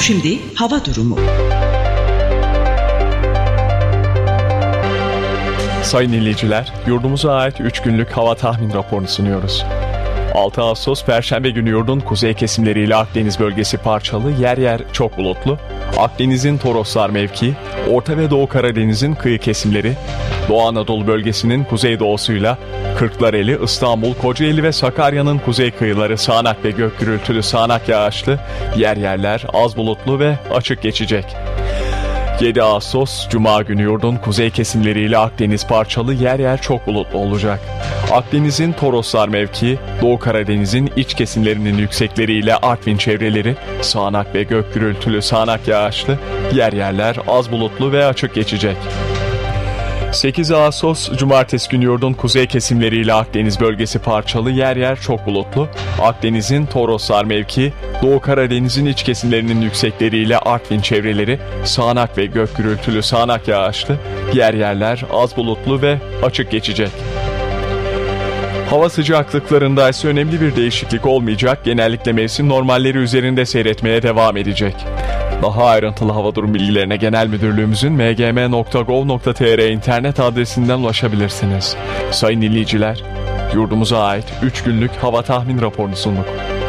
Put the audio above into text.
Şimdi hava durumu. Sayın dinleyiciler, yurdumuza ait 3 günlük hava tahmin raporunu sunuyoruz. 6 Ağustos Perşembe günü yurdun kuzey kesimleriyle Akdeniz bölgesi parçalı, yer yer çok bulutlu. Akdeniz'in Toroslar mevki, Orta ve Doğu Karadeniz'in kıyı kesimleri, Doğu Anadolu bölgesinin kuzeydoğusuyla Kırklareli, İstanbul, Kocaeli ve Sakarya'nın kuzey kıyıları sağanak ve gök gürültülü sağanak yağışlı, yer yerler az bulutlu ve açık geçecek. 7 Ağustos Cuma günü yurdun kuzey kesimleriyle Akdeniz parçalı, yer yer çok bulutlu olacak. Akdeniz'in Toroslar mevki, Doğu Karadeniz'in iç kesimlerinin yüksekleriyle Artvin çevreleri sağanak ve gök gürültülü sağanak yağışlı, yer yerler az bulutlu ve açık geçecek. 8 Ağustos Cumartesi günü yurdun kuzey kesimleriyle Akdeniz bölgesi parçalı, yer yer çok bulutlu. Akdeniz'in Toroslar mevki, Doğu Karadeniz'in iç kesimlerinin yüksekleriyle Artvin çevreleri sağanak ve gök gürültülü sağanak yağışlı, yer yerler az bulutlu ve açık geçecek. Hava sıcaklıklarında ise önemli bir değişiklik olmayacak, genellikle mevsim normalleri üzerinde seyretmeye devam edecek. Daha ayrıntılı hava durum bilgilerine Genel Müdürlüğümüzün mgm.gov.tr internet adresinden ulaşabilirsiniz. Sayın dinleyiciler, yurdumuza ait 3 günlük hava tahmin raporunu sunduk.